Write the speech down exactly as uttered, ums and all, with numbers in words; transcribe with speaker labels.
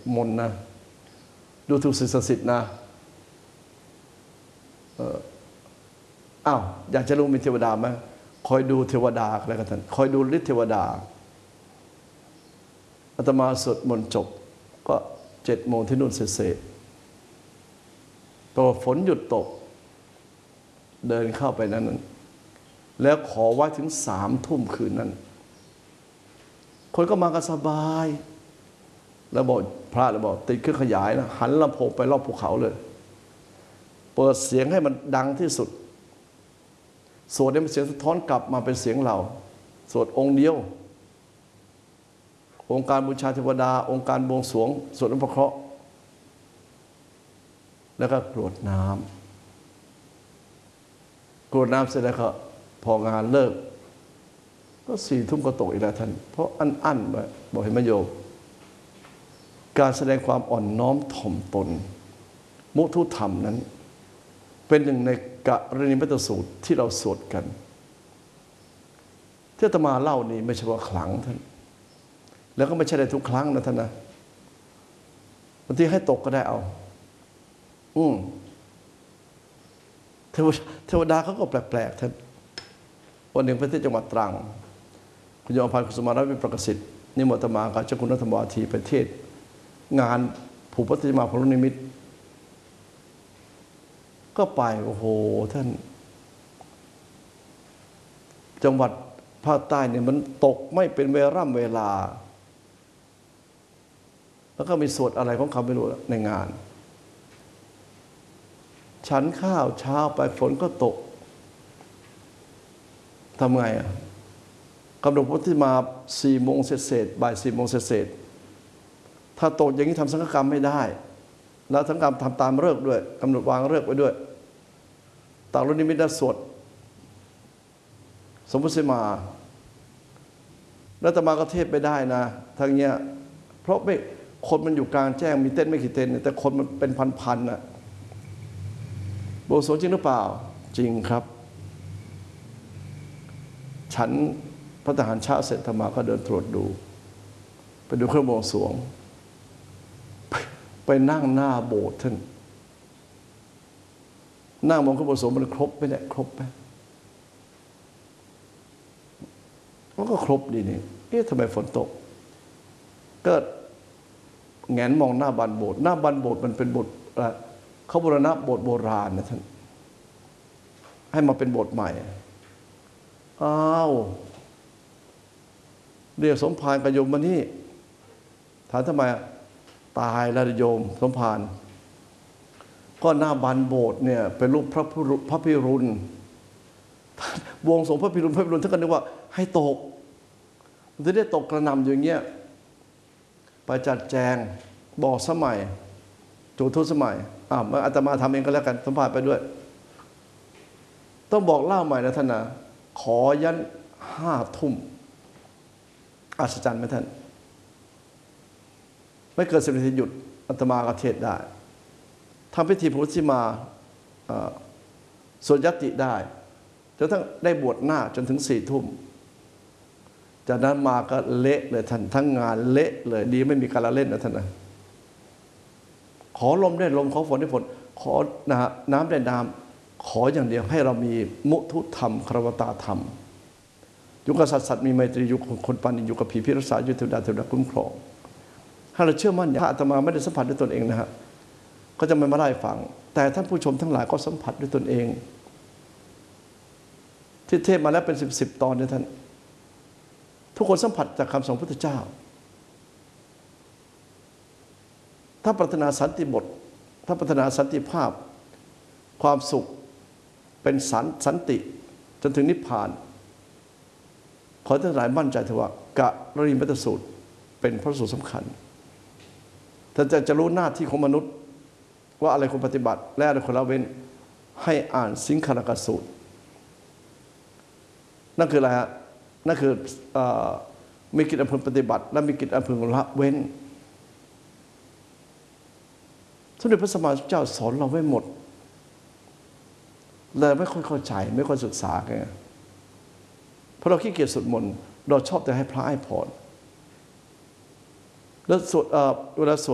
Speaker 1: มนต์นะดูถูกสิ่งศักดิ์สิทธิ์นะเอออ้าวอยากจะรู้มีเทวดาไหมคอยดูเทวดาอะไรกันท่านคอยดูฤทธิเทวดาอาตมาสวดมนต์จบก็เจ็ดโมงที่นู่นเสร็จพอฝนหยุดตกเดินเข้าไปนั้นแล้วขอไว้ถึงสามทุ่มคืนนั้นคนก็มากันสบายแล้วบอกพระแล้วบอกติดเครื่องขยายนะหันลำโพงไปรอบภูเขาเลยเปิดเสียงให้มันดังที่สุดสวดให้มันเสียงสะท้อนกลับมาเป็นเสียงเราสวดองค์เดียวองค์การบูชาเทวดาองค์การบวงสรวงสวดอภิเคราะห์แล้วก็กรวดน้ำกรวดน้ำเสร็จแล้วก็พองานเลิกก็สี่ทุ่มก็ตกอีกแล้วท่านเพราะอันอั้นไปบอกให้มาโยมการแสดงความอ่อนน้อมถ่อมตนมุทุธรรมนั้นเป็นหนึ่งในกรณีมัตตสูตรที่เราสวดกันที่อาตมาเล่านี่ไม่ใช่ว่าขลังท่านแล้วก็ไม่ใช่ได้ทุกครั้งนะท่านนะบางทีให้ตกก็ได้เอาอืมเทวดาเขาก็แปลกๆท่านวันหนึ่งไปที่จังหวัดตรังคุณยมพันธ์กุสุมารัตน์วิประกสิทธิ์นิมนต์อาตมากับเจ้าคุณรัตนวาทีไปเทศงานผูกพัติมาพระนิมิตก็ไปโอ้โหท่านจังหวัดภาคใต้เนี่ยมันตกไม่เป็นเวล่ำเวลาแล้วก็มีสวดอะไรของเขาไม่รู้ในงานฉันข้าวเช้าไปฝนก็ตกทำไงอ่ะกำหนดพุทธิมาสี่โมงเศษบ่ายสี่โมงเศษถ้าตกอย่างนี้ทำสังฆกรรมไม่ได้แล้วสังฆกรรมทำตามฤกษ์ด้วยกำหนดวางฤกษ์ไว้ด้วยต่างรุ่นนิมิตสวดสมมุติมาแล้วอาตมาก็เทศไปได้นะทางเนี้ยเพราะไม่คนมันอยู่กลางแจ้งมีเต้นไม่กี่เต้นแต่คนมันเป็นพันๆน่ะโบสถ์จริงหรือเปล่าจริงครับฉันพระทหารชาเสร็จธรรมาก็เดินตรวจดูไปดูเครื่องบวงสรวงไปไปนั่งหน้าโบสถ์ท่านนั่งมองเครื่องบวงสรวงมันครบไหมเนี่ยครบไหมมันก็ครบดีนี่เอ๊ะทำไมฝนตกก็แงนมองหน้าบานโบสถ์หน้าบานโบสถ์มันเป็นโบสถ์เขาบูรณะโบสถ์โบราณนะท่านให้มาเป็นโบสถ์ใหม่อ้าวเรียกสมภารกับโยมมานี่ถามทำไมตายแล้วโยมสมภารก็หน้าบานโบสถ์เนี่ยเป็นรูปพระพระพิรุณวงสงพระพิรุณพระพิรุณท่านก็นึกว่าให้ตกมันจะได้ตกกระหน่ำอย่างเงี้ยไปจัดแจงบอกสมัยจุทุสมัยอ่าอาตมาทำเองก็แล้วกันสัมภาษณ์ไปด้วยต้องบอกเล่าใหม่นะท่านนะขอยันห้าทุ่มอัศจรรย์ไหมท่านไม่เกินสิบนาทีหยุดอาตมาก็เทศได้ทำพิธีพุทธิมาสวดยัตติได้จนทั้งได้บวชหน้าจนถึงสี่ทุ่มจากนั้นมาก็เละเลยท่านทั้งงานเละเลยดีไม่มีการละเล่นนะท่านนะขอลมได้ลมขอฝนได้ฝนขอน้ำได้น้ำขออย่างเดียวให้เรามีมุทุธรรมครวตาธรรมอยู่กับสัตว์สัตว์มีไมตรีอยู่คนปานิอยู่กับผีพิรักษาอยู่เทวดาเทวดาคุ้มครองถ้าเราเชื่อมั่นถ้าอาตมาไม่ได้สัมผัสด้วยตนเองนะฮะก็จะไม่มาได้ฟังแต่ท่านผู้ชมทั้งหลายก็สัมผัสด้วยตนเองที่เทศมาแล้วเป็นสิบสิบตอนเนี่ยท่านทุกคนสัมผัสจากคำสอนพระพุทธเจ้าถ้าปรารถนาสันติบทถ้าปรารถนาสันติภาพความสุขเป็นสันสันติจนถึงนิพพานขอท่านหลายมั่นใจเถอะว่ากะรณีมัตตสูตรเป็นพระสูตรสำคัญถ้าจะจะรู้หน้าที่ของมนุษย์ว่าอะไรควรปฏิบัติและอะไรควรละเว้นให้อ่านสิงคารกสูตรนั่นคืออะไรฮะนั่นคือมีกิจอำเภอปฏิบัติและมีกิจอำเภอละเว้นสมเด็จพระสัมมาสัมพุทธเจ้าสอนเราไว้หมดเลยไม่ค่อยเข้าใจไม่ค่อยศึกษาไงเพราะเราขี้เกียจสวดมนต์เราชอบแต่ให้พระให้พรแล้วสวดเวลาสวด